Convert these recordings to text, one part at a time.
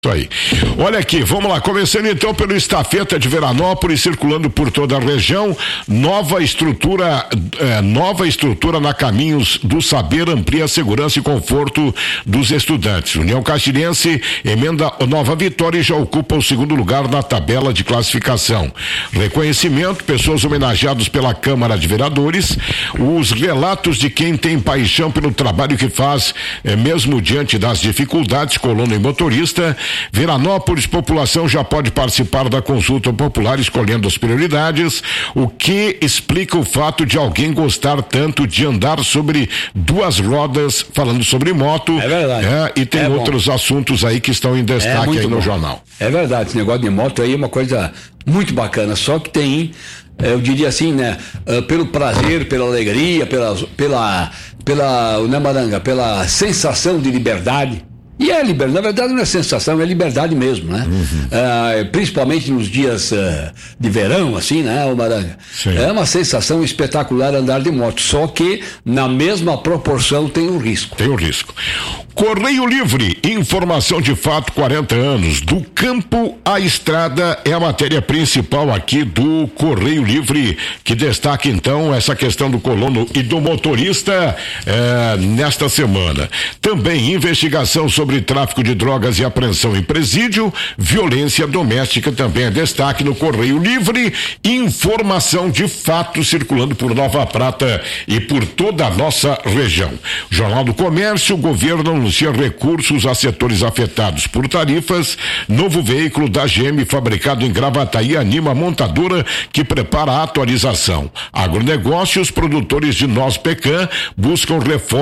Isso aí. Olha aqui, vamos lá, começando então pelo Estafeta de Veranópolis, circulando por toda a região, nova estrutura na Caminhos do Saber amplia a segurança e conforto dos estudantes. União Caxirense emenda Nova Vitória e já ocupa o segundo lugar na tabela de classificação. Reconhecimento, pessoas homenageadas pela Câmara de Vereadores, os relatos de quem tem paixão pelo trabalho que faz, mesmo diante das dificuldades, colono e motorista. Veranópolis, população já pode participar da consulta popular escolhendo as prioridades, o que explica o fato de alguém gostar tanto de andar sobre duas rodas, falando sobre moto. É verdade. E tem outros assuntos aí que estão em destaque aí no jornal. É verdade, esse negócio de moto aí é uma coisa muito bacana, só que tem, eu diria assim, né, pelo prazer, pela alegria, pela pela sensação de liberdade. E é liberdade, na verdade não é sensação, é liberdade mesmo, né? Principalmente nos dias de verão, assim, né, Maranga? Sim. É uma sensação espetacular andar de moto, só que na mesma proporção tem um risco. Tem um risco. Correio Livre, informação de fato, 40 anos, do campo à estrada é a matéria principal aqui do Correio Livre, que destaca então essa questão do colono e do motorista nesta semana. Também investigação sobre tráfico de drogas e apreensão em presídio, violência doméstica também é destaque no Correio Livre, informação de fato circulando por Nova Prata e por toda a nossa região. Jornal do Comércio, o governo anuncia recursos a setores afetados por tarifas, novo veículo da GM fabricado em Gravataí anima a montadora que prepara a atualização. Agronegócios, produtores de noz pecan buscam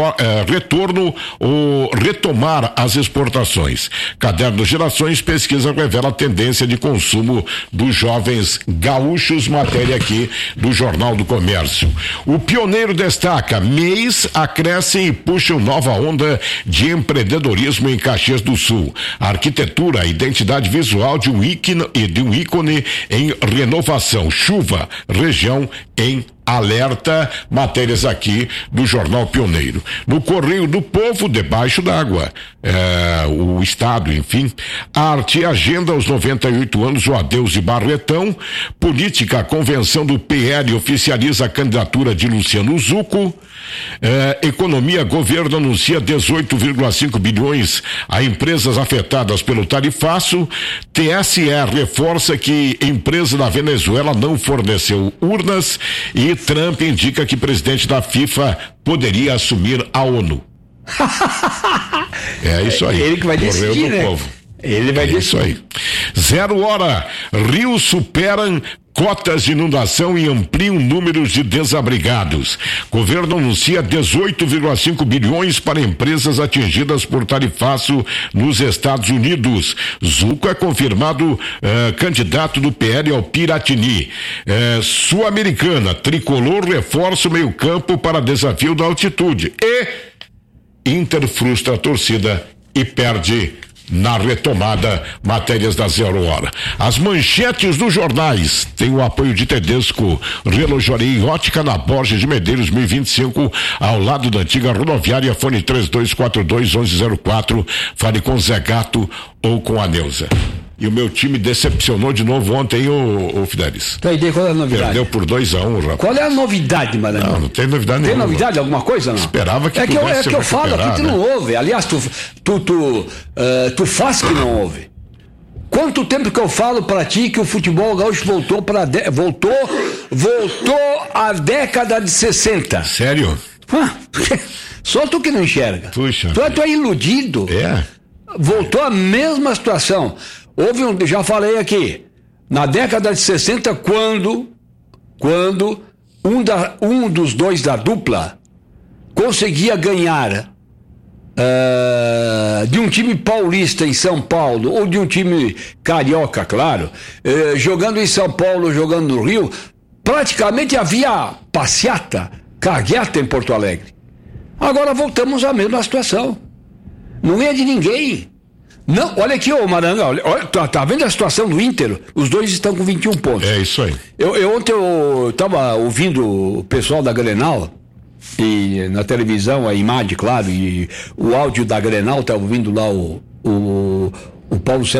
retorno ou retomar as exportações. Caderno Gerações, pesquisa revela a tendência de consumo dos jovens gaúchos, matéria aqui do Jornal do Comércio. O Pioneiro destaca, MEIs acrescem e puxam nova onda de empreendedorismo em Caxias do Sul. A arquitetura, a identidade visual de um ícone em renovação. Chuva, região em alerta, matérias aqui do Jornal Pioneiro. No Correio do Povo, debaixo d'água, o Estado, enfim, arte e agenda aos 98 anos, o adeus de Barretão, política, a convenção do PL oficializa a candidatura de Luciano Zucco, economia, governo anuncia 18,5 bilhões a empresas afetadas pelo tarifaço, TSE reforça que empresa da Venezuela não forneceu urnas e Trump indica que presidente da FIFA poderia assumir a ONU. É isso aí. Ele que vai decidir, né? Povo. Ele vai decidir. Isso aí. 0 hora. Rios superam cotas de inundação e ampliam números de desabrigados. Governo anuncia 18,5 bilhões para empresas atingidas por tarifaço nos Estados Unidos. Zucco é confirmado candidato do PL ao Piratini. Sul-Americana, tricolor reforça o meio-campo para desafio da altitude. E Inter frustra a torcida e perde na retomada, matérias da 0 hora. As manchetes dos jornais têm o apoio de Tedesco, relojaria e ótica na Borges de Medeiros 1025, ao lado da antiga rodoviária, fone 3242-1104, fale com Zé Gato ou com a Neuza. E o meu time decepcionou de novo ontem, o Fidelis. Tá aí, qual é a novidade? Perdeu por 2-1, rapaz. Qual é a novidade, Maranhão? Não tem novidade nenhuma. Tem novidade, alguma coisa, não? Esperava que é que eu falo aqui, tu não ouve. Aliás, tu faz que não ouve. Quanto tempo que eu falo pra ti que o futebol gaúcho voltou à década de 60? Sério? Só tu que não enxerga. Puxa. Tu é iludido. É. Voltou a mesma situação. Já falei aqui, na década de 60, quando um dos dois da dupla conseguia ganhar de um time paulista em São Paulo, ou de um time carioca, claro, jogando em São Paulo, jogando no Rio, praticamente havia passeata, cargueta em Porto Alegre. Agora voltamos à mesma situação. Não é de ninguém. Não, olha aqui, Maranga, olha, tá vendo a situação do Inter? Os dois estão com 21 pontos. É isso aí. Ontem eu tava ouvindo o pessoal da Grenal, e na televisão, a imagem, claro, e o áudio da Grenal, tava ouvindo lá o O Paulo